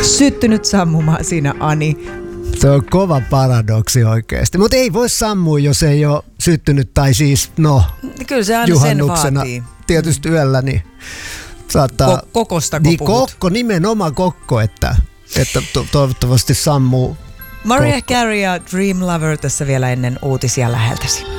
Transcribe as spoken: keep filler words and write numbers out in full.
syttynyt sammumaan siinä, Ani. Se on kova paradoksi oikeasti. Mutta ei voi sammua, jos ei ole syttynyt, tai siis no kyllä se aina juhannuksena sen vaatii. Tietysti yöllä, niin saattaa... Ko- kokosta niin puhut. kokko, nimenomaan kokko, että, että to- toivottavasti sammuu. Mariah kokko. Carey ja Dream Lover tässä vielä ennen uutisia läheltäsi.